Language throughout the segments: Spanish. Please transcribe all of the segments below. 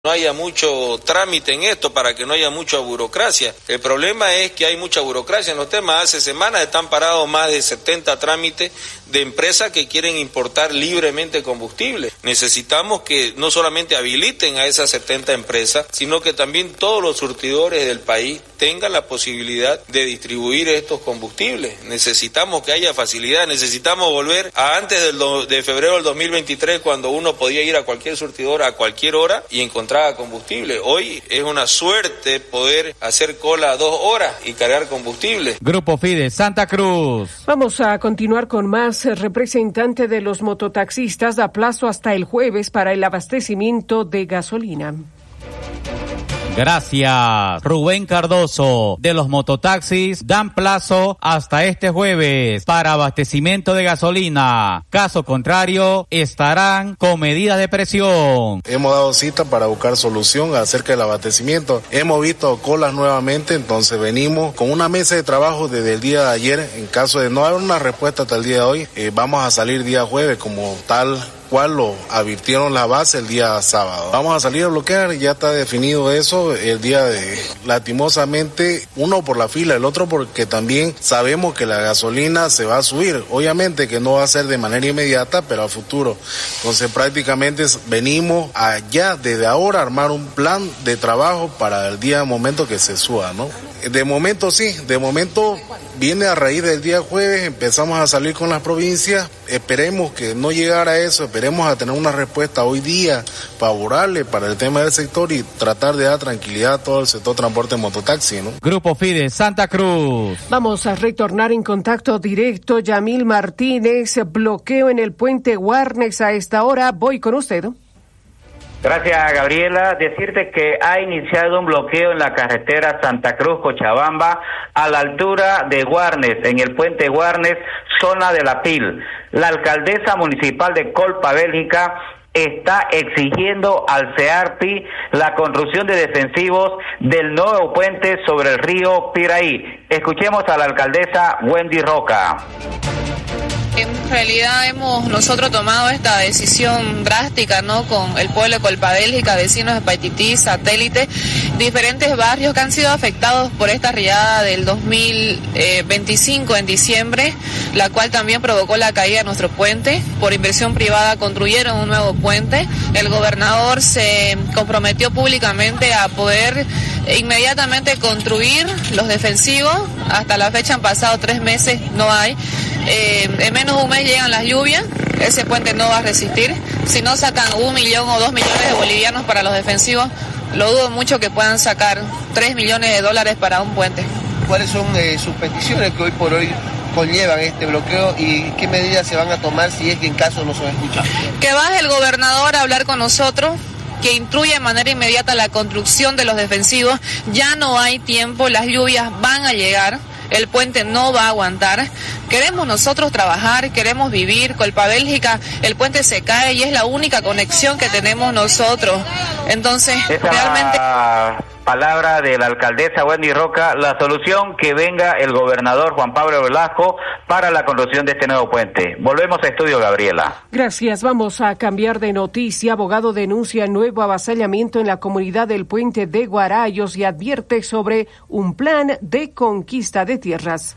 no haya mucho trámite en esto, para que no haya mucha burocracia. El problema es que hay mucha burocracia en los temas. Hace semanas están parados más de 70 trámites de empresas que quieren importar libremente combustible. Necesitamos que no solamente habiliten a esas 70 empresas, sino que también todos los surtidores del país tengan la posibilidad de distribuir estos combustibles. Necesitamos que haya facilidad, necesitamos volver a antes de febrero del 2023, cuando uno podía ir a cualquier surtidor a cualquier hora y encontrar combustible. Hoy es una suerte poder hacer cola 2 horas y cargar combustible. Grupo Fides Santa Cruz. Vamos a continuar con más. Representante de los mototaxistas da plazo hasta el jueves para el abastecimiento de gasolina. Gracias. Rubén Cardoso, de los mototaxis, dan plazo hasta este jueves para abastecimiento de gasolina. Caso contrario, estarán con medidas de presión. Hemos dado cita para buscar solución acerca del abastecimiento. Hemos visto colas nuevamente, entonces venimos con una mesa de trabajo desde el día de ayer. En caso de no haber una respuesta hasta el día de hoy, vamos a salir día jueves como tal cual lo advirtieron la base el día sábado. Vamos a salir a bloquear, ya está definido eso el día de, lastimosamente, uno por la fila, el otro porque también sabemos que la gasolina se va a subir. Obviamente que no va a ser de manera inmediata, pero a futuro. Entonces prácticamente venimos allá desde ahora a armar un plan de trabajo para el día momento que se suba, ¿no? De momento sí, de momento viene a raíz del día jueves, empezamos a salir con las provincias, esperemos que no llegara a eso, esperemos a tener una respuesta hoy día favorable para el tema del sector y tratar de dar tranquilidad a todo el sector transporte mototaxi, ¿no? Grupo Fides Santa Cruz. Vamos a retornar en contacto directo. Yamil Martínez, bloqueo en el puente Guarnes a esta hora. Voy con usted. Gracias, Gabriela. Decirte que ha iniciado un bloqueo en la carretera Santa Cruz-Cochabamba a la altura de Guarnes, en el puente Guarnes, zona de La Pil. La alcaldesa municipal de Colpa, Bélgica, está exigiendo al CEARPI la construcción de defensivos del nuevo puente sobre el río Piraí. Escuchemos a la alcaldesa Wendy Roca. En realidad hemos nosotros tomado esta decisión drástica, ¿no? Con el pueblo de Colpa, Bélgica, vecinos de Paitití, Satélite, diferentes barrios que han sido afectados por esta riada del 2025 en diciembre, la cual también provocó la caída de nuestro puente. Por inversión privada construyeron un nuevo puente. El gobernador se comprometió públicamente a poder inmediatamente construir los defensivos. Hasta la fecha han pasado 3 meses, no hay. En menos de un mes llegan las lluvias, ese puente no va a resistir. Si no sacan 1 millón o 2 millones de bolivianos para los defensivos, lo dudo mucho que puedan sacar 3 millones de dólares para un puente. ¿Cuáles son sus peticiones que hoy por hoy conllevan este bloqueo y qué medidas se van a tomar si es que en caso no se escucha? Que baje el gobernador a hablar con nosotros, que instruya de manera inmediata la construcción de los defensivos. Ya no hay tiempo, las lluvias van a llegar. El puente no va a aguantar. Queremos nosotros trabajar, queremos vivir. Colpa, Bélgica, el puente se cae y es la única conexión que tenemos nosotros. Entonces, realmente... Palabra de la alcaldesa Wendy Roca, la solución que venga el gobernador Juan Pablo Velasco para la construcción de este nuevo puente. Volvemos a estudio, Gabriela. Gracias, vamos a cambiar de noticia. Abogado denuncia nuevo avasallamiento en la comunidad del puente de Guarayos y advierte sobre un plan de conquista de tierras.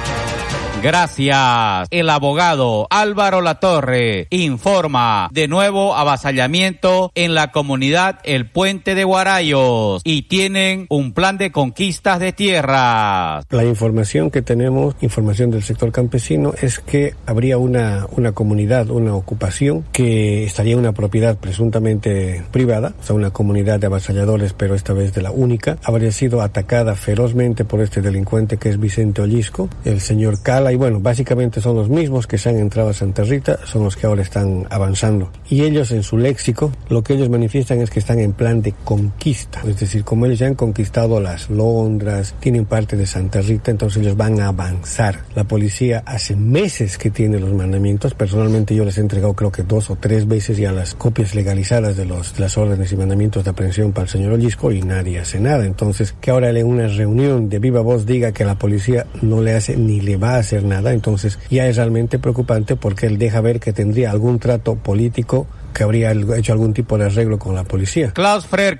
Gracias. El abogado Álvaro Latorre informa de nuevo avasallamiento en la comunidad El Puente de Guarayos y tienen un plan de conquistas de tierras. La información que tenemos, información del sector campesino, es que habría una comunidad, una ocupación que estaría en una propiedad presuntamente privada, o sea, una comunidad de avasalladores, pero esta vez de la única. Habría sido atacada ferozmente por este delincuente que es Vicente Ollisco, el señor Cala, y bueno, básicamente son los mismos que se han entrado a Santa Rita, son los que ahora están avanzando. Y ellos en su léxico, lo que ellos manifiestan es que están en plan de conquista, es decir, como ellos ya han conquistado las Londras, tienen parte de Santa Rita, entonces ellos van a avanzar. La policía hace meses que tiene los mandamientos, personalmente yo les he entregado creo que 2 o 3 veces ya las copias legalizadas de las órdenes y mandamientos de aprehensión para el señor Ollisco y nadie hace nada. Entonces, que ahora en una reunión de viva voz diga que la policía no le hace ni le va a hacer hacer nada. Entonces ya es realmente preocupante porque él deja ver que tendría algún trato político, que habría hecho algún tipo de arreglo con la policía. Klaus Frer